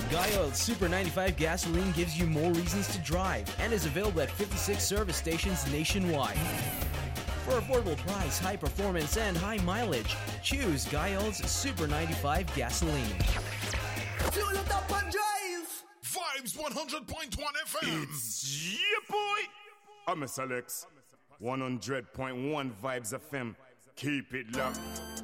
Guy Oil Super 95 gasoline gives you more reasons to drive and is available at 56 service stations nationwide. For affordable price, high performance, and high mileage, choose Guy Oil's Super 95 gasoline. Fuel it up and drive! Vibes 100.1 FM. It's your boy. I'm Alex. 100.1 Vibes FM. Keep it locked.